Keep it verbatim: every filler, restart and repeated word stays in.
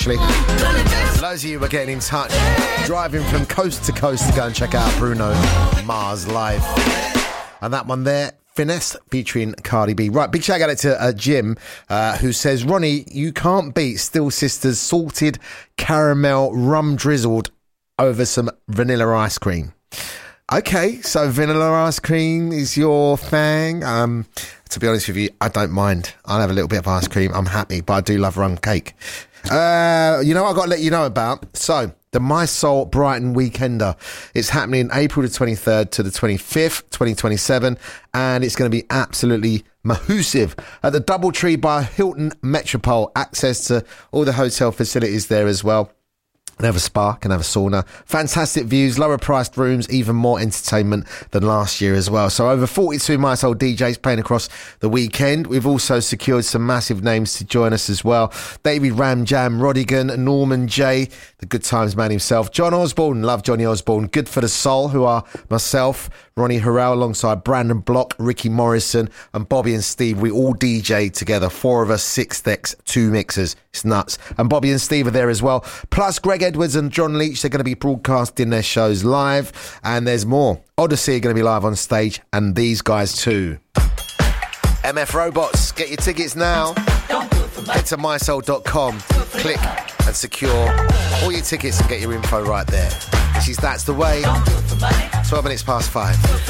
actually. Loads of you were getting in touch, driving from coast to coast to go and check out Bruno Mars live. And that one there, Finesse featuring Cardi B. Right, big shout out to uh, Jim, uh, who says, Ronnie, you can't beat Still Sisters salted caramel rum drizzled over some vanilla ice cream. Okay, so vanilla ice cream is your thing. Um, to be honest with you, I don't mind. I'll have a little bit of ice cream. I'm happy, but I do love rum cake. Uh, you know what I've got to let you know about? So, the My Soul Brighton Weekender. It's happening April the twenty-third to the twenty-fifth, twenty twenty-seven, and it's going to be absolutely mahoosive at the Doubletree by Hilton Metropole. Access to all the hotel facilities there as well. Can have a spa, can have a sauna. Fantastic views, lower priced rooms, even more entertainment than last year as well. So over forty-two My Soul D Js playing across the weekend. We've also secured some massive names to join us as well. David Ram Jam Rodigan, Norman J, the Good Times man himself. John Osborne, love Johnny Osborne. Good for the Soul, who are myself, Ronnie Harrell, alongside Brandon Block, Ricky Morrison, and Bobby and Steve. We all D J together. Four of us, six decks, two mixers. It's nuts. And Bobby and Steve are there as well. Plus Greg Edwards and John Leach, they're going to be broadcasting their shows live. And there's more. Odyssey are going to be live on stage, and these guys too. M F Robots, get your tickets now. Head to my soul dot com, click and secure all your tickets and get your info right there. This is That's the Way. twelve minutes past five.